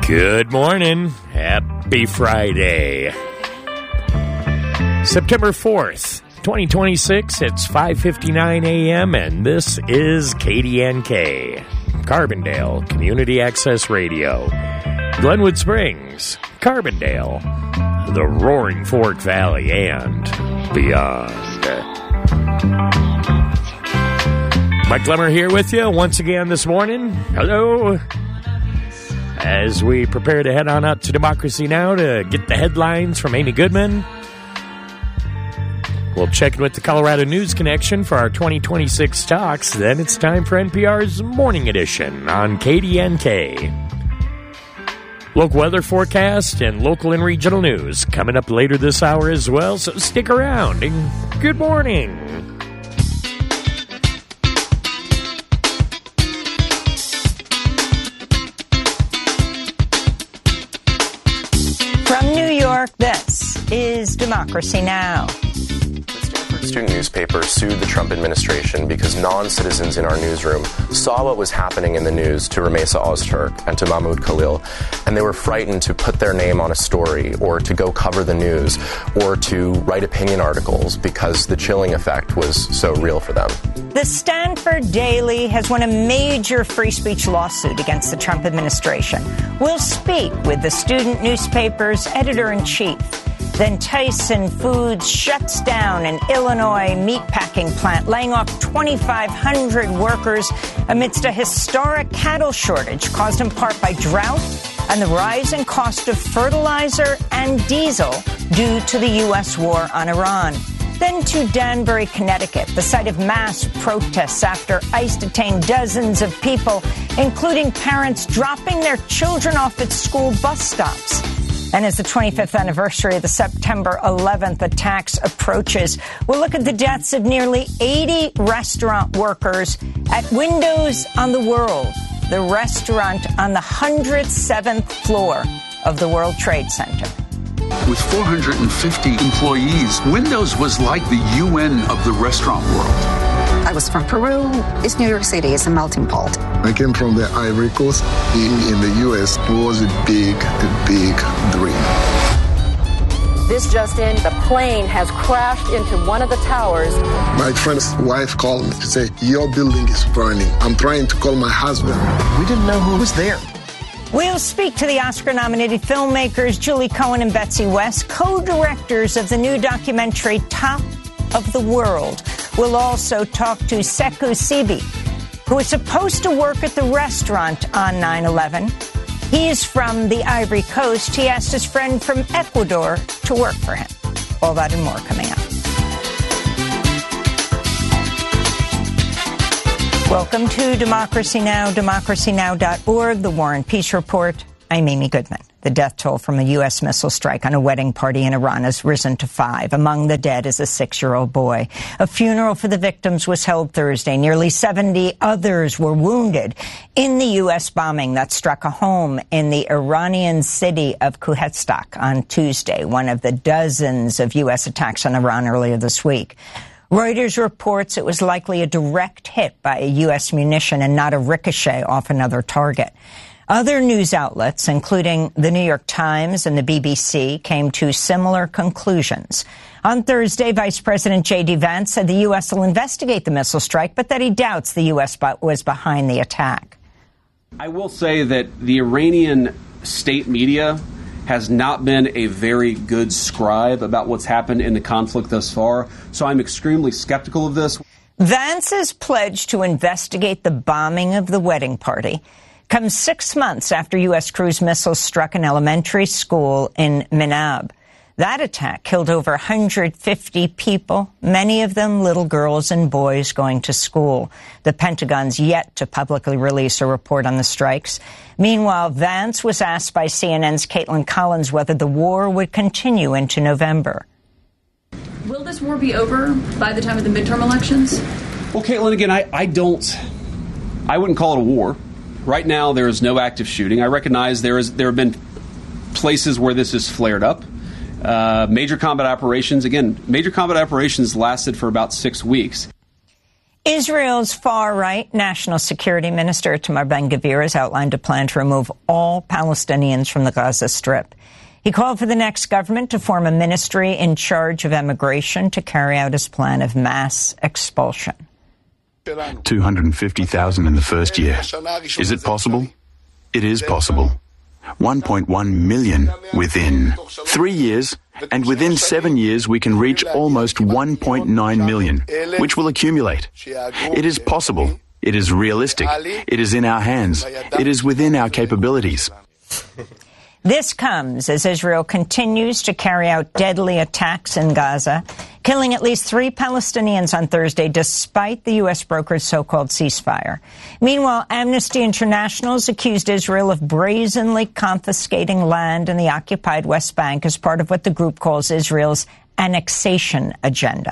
Good morning. Happy Friday. September 4th, 2026. It's 5:59 a.m. and this is KDNK, Carbondale Community Access Radio. Glenwood Springs, Carbondale, the Roaring Fork Valley, and beyond. Mike Lemmer here with you once again this morning. Hello. As we prepare to head on out to Democracy Now! To get the headlines from Amy Goodman. We'll check in with the Colorado News Connection for our 2026 talks. Then it's time for NPR's Morning Edition on KDNK. Local weather forecast and local and regional news coming up later this hour as well, so stick around and good morning. From New York, this is Democracy Now! Student newspaper sued the Trump administration because non-citizens in our newsroom saw what was happening in the news to Ramesa Ozturk and to Mahmoud Khalil, and they were frightened to put their name on a story or to go cover the news or to write opinion articles because the chilling effect was so real for them. The Stanford Daily has won a major free speech lawsuit against the Trump administration. We'll speak with the student newspaper's editor-in-chief. Then Tyson Foods shuts down an Illinois meatpacking plant, laying off 2,500 workers amidst a historic cattle shortage caused in part by drought and the rising cost of fertilizer and diesel due to the U.S. war on Iran. Then to Danbury, Connecticut, the site of mass protests after ICE detained dozens of people, including parents dropping their children off at school bus stops. And as the 25th anniversary of the September 11th attacks approaches, we'll look at the deaths of nearly 80 restaurant workers at Windows on the World, the restaurant on the 107th floor of the World Trade Center. With 450 employees, Windows was like the UN of the restaurant world. I was from Peru. It's New York City. It's a melting pot. I came from the Ivory Coast. Being in the U.S. was a big dream. This just in, the plane has crashed into one of the towers. My friend's wife called me to say, your building is burning. I'm trying to call my husband. We didn't know who was there. We'll speak to the Oscar-nominated filmmakers Julie Cohen and Betsy West, co-directors of the new documentary Top of the World. We'll also talk to Sekou Sibi, who was supposed to work at the restaurant on 9/11. He's from the Ivory Coast. He asked his friend from Ecuador to work for him. All that and more coming up. Welcome to Democracy Now!, democracynow.org, the War and Peace Report. I'm Amy Goodman. The death toll from a U.S. missile strike on a wedding party in Iran has risen to 5. Among the dead is a 6-year-old boy. A funeral for the victims was held Thursday. Nearly 70 others were wounded in the U.S. bombing that struck a home in the Iranian city of Khuzestan on Tuesday, one of the dozens of U.S. attacks on Iran earlier this week. Reuters reports it was likely a direct hit by a U.S. munition and not a ricochet off another target. Other news outlets, including the New York Times and the BBC, came to similar conclusions. On Thursday, Vice President J.D. Vance said the U.S. will investigate the missile strike, but that he doubts the U.S. was behind the attack. I will say that the Iranian state media has not been a very good scribe about what's happened in the conflict thus far, so I'm extremely skeptical of this. Vance's pledge to investigate the bombing of the wedding party comes 6 months after U.S. cruise missiles struck an elementary school in Minab. That attack killed over 150 people, many of them little girls and boys going to school. The Pentagon's yet to publicly release a report on the strikes. Meanwhile, Vance was asked by CNN's Caitlin Collins whether the war would continue into November. Will this war be over by the time of the midterm elections? Well, Caitlin, again, I wouldn't call it a war. Right now, there is no active shooting. I recognize there have been places where this has flared up. Major combat operations lasted for about 6 weeks. Israel's far-right National Security Minister Itamar Ben-Gvir has outlined a plan to remove all Palestinians from the Gaza Strip. He called for the next government to form a ministry in charge of immigration to carry out his plan of mass expulsion. 250,000 in the first year. Is it possible? It is possible. 1.1 million within 3 years, and within 7 years we can reach almost 1.9 million, which will accumulate. It is possible. It is realistic. It is in our hands. It is within our capabilities. This comes as Israel continues to carry out deadly attacks in Gaza, killing at least 3 Palestinians on Thursday, despite the U.S. brokered so-called ceasefire. Meanwhile, Amnesty International has accused Israel of brazenly confiscating land in the occupied West Bank as part of what the group calls Israel's annexation agenda.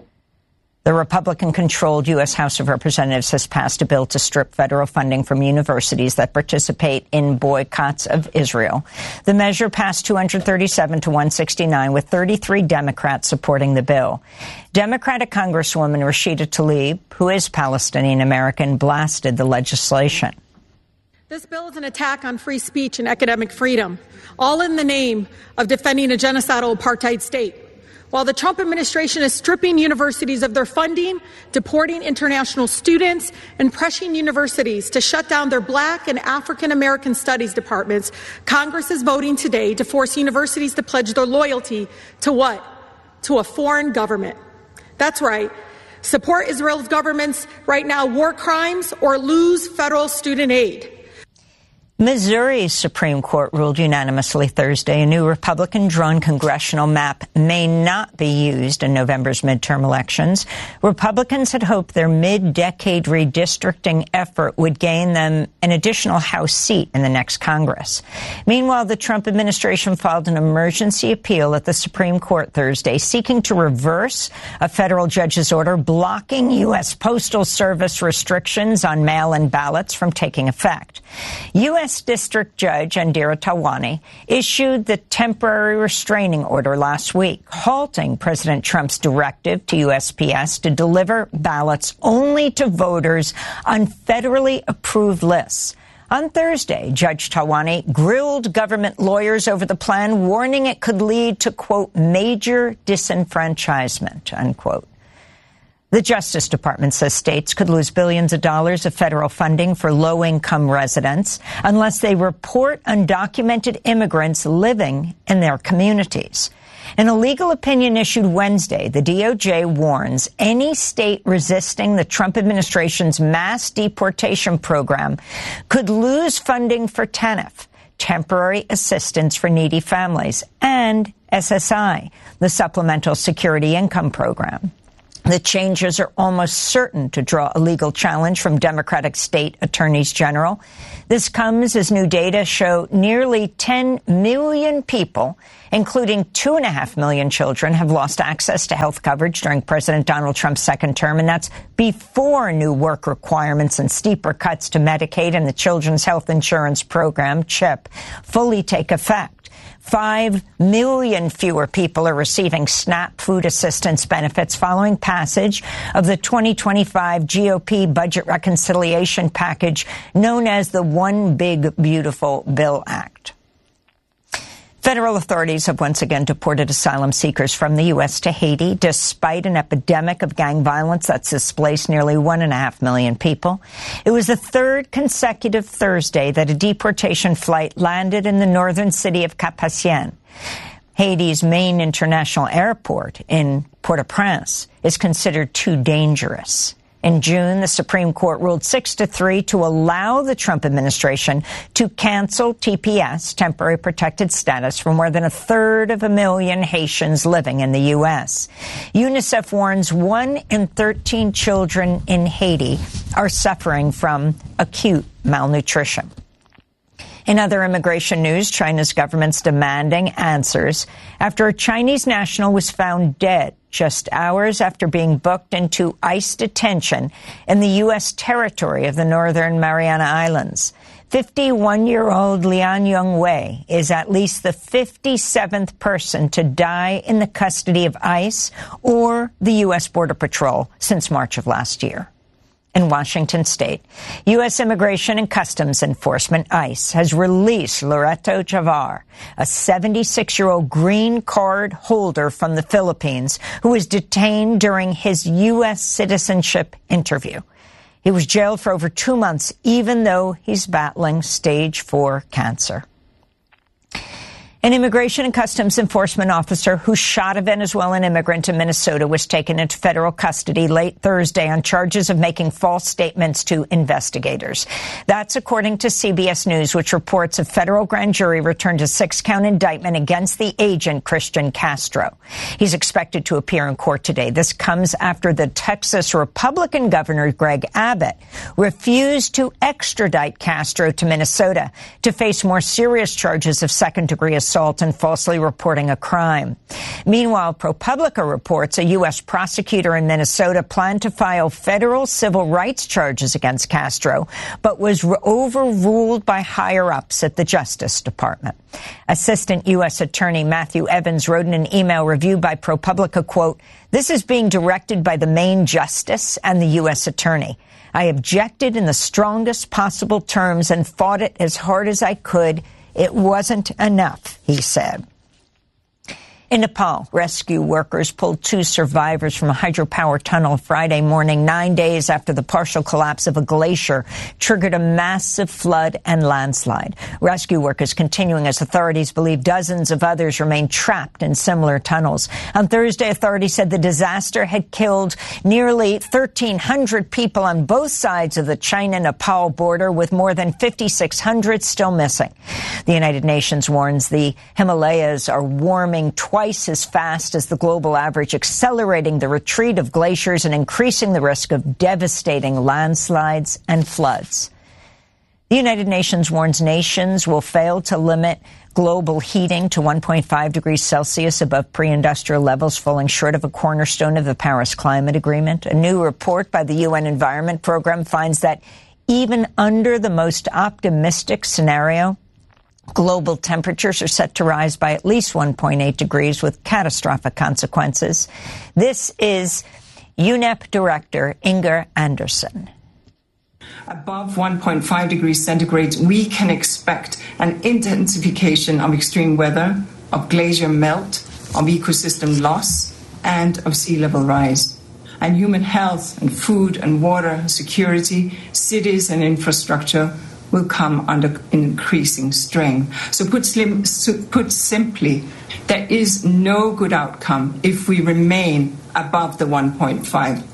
The Republican-controlled U.S. House of Representatives has passed a bill to strip federal funding from universities that participate in boycotts of Israel. The measure passed 237 to 169, with 33 Democrats supporting the bill. Democratic Congresswoman Rashida Tlaib, who is Palestinian-American, blasted the legislation. This bill is an attack on free speech and academic freedom, all in the name of defending a genocidal apartheid state. While the Trump administration is stripping universities of their funding, deporting international students, and pressuring universities to shut down their Black and African American studies departments, Congress is voting today to force universities to pledge their loyalty to what? To a foreign government. That's right. Support Israel's government's right now war crimes or lose federal student aid. Missouri's Supreme Court ruled unanimously Thursday a new Republican-drawn congressional map may not be used in November's midterm elections. Republicans had hoped their mid-decade redistricting effort would gain them an additional House seat in the next Congress. Meanwhile, the Trump administration filed an emergency appeal at the Supreme Court Thursday, seeking to reverse a federal judge's order blocking U.S. Postal Service restrictions on mail-in ballots from taking effect. U.S. District Judge Indira Tawani issued the temporary restraining order last week, halting President Trump's directive to USPS to deliver ballots only to voters on federally approved lists. On Thursday, Judge Tawani grilled government lawyers over the plan, warning it could lead to, quote, major disenfranchisement, unquote. The Justice Department says states could lose billions of dollars of federal funding for low-income residents unless they report undocumented immigrants living in their communities. In a legal opinion issued Wednesday, the DOJ warns any state resisting the Trump administration's mass deportation program could lose funding for TANF, Temporary Assistance for Needy Families, and SSI, the Supplemental Security Income Program. The changes are almost certain to draw a legal challenge from Democratic state attorneys general. This comes as new data show nearly 10 million people, including 2.5 million children, have lost access to health coverage during President Donald Trump's second term, and that's before new work requirements and steeper cuts to Medicaid and the Children's Health Insurance Program, CHIP, fully take effect. 5 million fewer people are receiving SNAP food assistance benefits following passage of the 2025 GOP budget reconciliation package known as the One Big Beautiful Bill Act. Federal authorities have once again deported asylum seekers from the U.S. to Haiti, despite an epidemic of gang violence that's displaced nearly 1.5 million people. It was the third consecutive Thursday that a deportation flight landed in the northern city of Cap-Haitien. Haiti's main international airport in Port-au-Prince is considered too dangerous. In June, the Supreme Court ruled 6-3 to allow the Trump administration to cancel TPS, temporary protected status, for more than 1/3 Haitians living in the U.S. UNICEF warns 1 in 13 children in Haiti are suffering from acute malnutrition. In other immigration news, China's government's demanding answers after a Chinese national was found dead just hours after being booked into ICE detention in the U.S. territory of the Northern Mariana Islands. 51-year-old Lian Yongwei is at least the 57th person to die in the custody of ICE or the U.S. Border Patrol since March of last year. in Washington state. U.S. Immigration and Customs Enforcement, ICE, has released Loreto Javar, a 76-year-old green card holder from the Philippines who was detained during his U.S. citizenship interview. He was jailed for over 2 months, even though he's battling stage 4 cancer. An Immigration and Customs Enforcement officer who shot a Venezuelan immigrant in Minnesota was taken into federal custody late Thursday on charges of making false statements to investigators. That's according to CBS News, which reports a federal grand jury returned a 6-count indictment against the agent, Christian Castro. He's expected to appear in court today. This comes after the Texas Republican governor, Greg Abbott, refused to extradite Castro to Minnesota to face more serious charges of second-degree assault and falsely reporting a crime. Meanwhile, ProPublica reports a U.S. prosecutor in Minnesota planned to file federal civil rights charges against Castro, but was overruled by higher-ups at the Justice Department. Assistant U.S. Attorney Matthew Evans wrote in an email reviewed by ProPublica, quote, "This is being directed by the Maine Justice and the U.S. Attorney. I objected in the strongest possible terms and fought it as hard as I could. It wasn't enough," he said. In Nepal, rescue workers pulled 2 survivors from a hydropower tunnel Friday morning, 9 days after the partial collapse of a glacier triggered a massive flood and landslide. Rescue workers continuing as authorities believe dozens of others remain trapped in similar tunnels. On Thursday, authorities said the disaster had killed nearly 1,300 people on both sides of the China-Nepal border, with more than 5,600 still missing. The United Nations warns the Himalayas are warming twice as fast as the global average, accelerating the retreat of glaciers and increasing the risk of devastating landslides and floods. The United Nations warns nations will fail to limit global heating to 1.5 degrees Celsius above pre-industrial levels, falling short of a cornerstone of the Paris Climate Agreement. A new report by the UN Environment Program finds that even under the most optimistic scenario, global temperatures are set to rise by at least 1.8 degrees with catastrophic consequences. This is UNEP Director Inger Andersen. Above 1.5 degrees centigrade, we can expect an intensification of extreme weather, of glacier melt, of ecosystem loss, and of sea level rise. And human health and food and water security, cities and infrastructure will come under increasing strain. So put simply, there is no good outcome if we remain above the 1.5.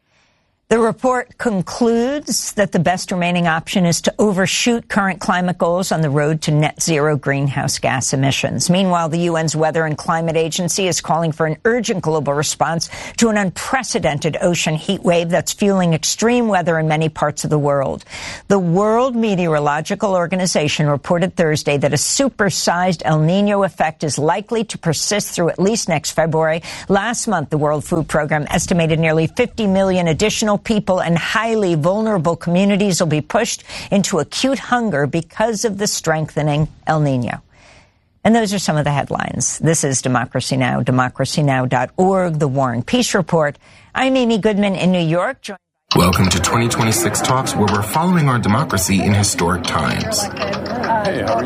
The report concludes that the best remaining option is to overshoot current climate goals on the road to net zero greenhouse gas emissions. Meanwhile, the UN's Weather and Climate Agency is calling for an urgent global response to an unprecedented ocean heat wave that's fueling extreme weather in many parts of the world. The World Meteorological Organization reported Thursday that a supersized El Nino effect is likely to persist through at least next February. Last month, the World Food Program estimated nearly 50 million additional people in highly vulnerable communities will be pushed into acute hunger because of the strengthening El Nino. And those are some of the headlines. This is Democracy Now!, democracynow.org, The War and Peace Report. I'm Amy Goodman in New York. Welcome to 2026 Talks, where we're following our democracy in historic times. Hey, how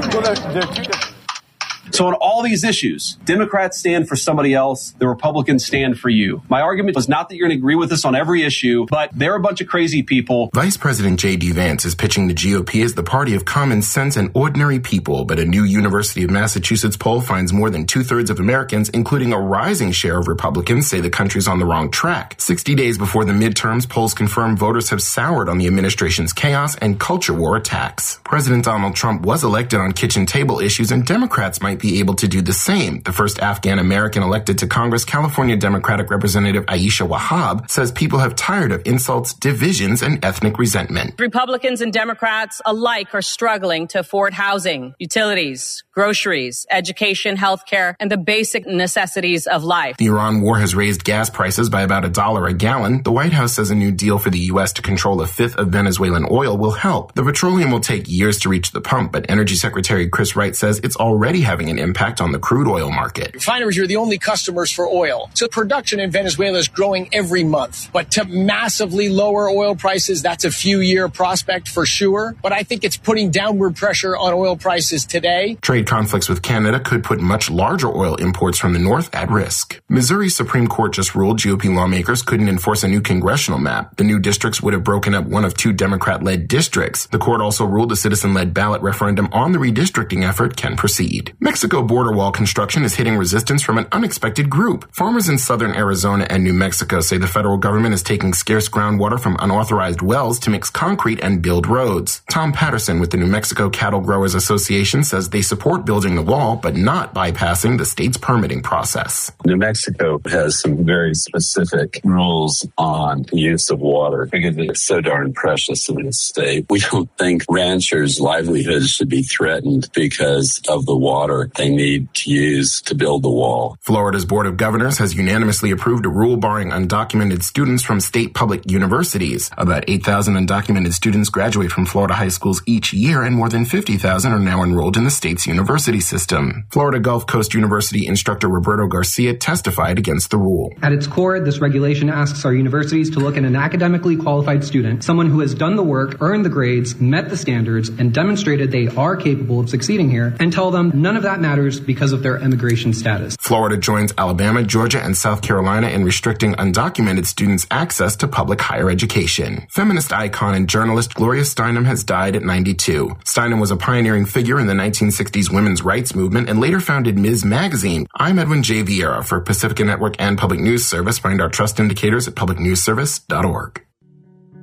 are you? So on all these issues, Democrats stand for somebody else, the Republicans stand for you. My argument was not that you're going to agree with us on every issue, but they're a bunch of crazy people. Vice President J.D. Vance is pitching the GOP as the party of common sense and ordinary people, but a new University of Massachusetts poll finds more than 2/3 of Americans, including a rising share of Republicans, say the country's on the wrong track. 60 days before the midterms, polls confirm voters have soured on the administration's chaos and culture war attacks. President Donald Trump was elected on kitchen table issues, and Democrats might be able to do the same. The first Afghan-American elected to Congress, California Democratic Representative Aisha Wahab, says people have tired of insults, divisions, and ethnic resentment. Republicans and Democrats alike are struggling to afford housing, utilities, groceries, education, healthcare, and the basic necessities of life. The Iran war has raised gas prices by about $1 a gallon. The White House says a new deal for the U.S. to control a fifth of Venezuelan oil will help. The petroleum will take years to reach the pump, but Energy Secretary Chris Wright says it's already having an significant impact on the crude oil market. Refineries are the only customers for oil. So production in Venezuela is growing every month. But to massively lower oil prices, that's a few-year prospect for sure. But I think it's putting downward pressure on oil prices today. Trade conflicts with Canada could put much larger oil imports from the north at risk. Missouri's Supreme Court just ruled GOP lawmakers couldn't enforce a new congressional map. The new districts would have broken up one of two Democrat-led districts. The court also ruled the citizen-led ballot referendum on the redistricting effort can proceed. Mexico border wall construction is hitting resistance from an unexpected group. Farmers in southern Arizona and New Mexico say the federal government is taking scarce groundwater from unauthorized wells to mix concrete and build roads. Tom Patterson with the New Mexico Cattle Growers Association says they support building the wall, but not bypassing the state's permitting process. New Mexico has some very specific rules on the use of water because it's so darn precious in this state. We don't think ranchers' livelihoods should be threatened because of the water they need to use to build the wall. Florida's Board of Governors has unanimously approved a rule barring undocumented students from state public universities. About 8,000 undocumented students graduate from Florida high schools each year, and more than 50,000 are now enrolled in the state's university system. Florida Gulf Coast University instructor Roberto Garcia testified against the rule. At its core, this regulation asks our universities to look at an academically qualified student, someone who has done the work, earned the grades, met the standards, and demonstrated they are capable of succeeding here, and tell them none of that matters because of their immigration status. Florida joins Alabama, Georgia, and South Carolina in restricting undocumented students' access to public higher education. Feminist icon and journalist Gloria Steinem has died at 92. Steinem was a pioneering figure in the 1960s women's rights movement and later founded Ms. Magazine. I'm Edwin J. Vieira for Pacifica Network and Public News Service. Find our trust indicators at publicnewsservice.org.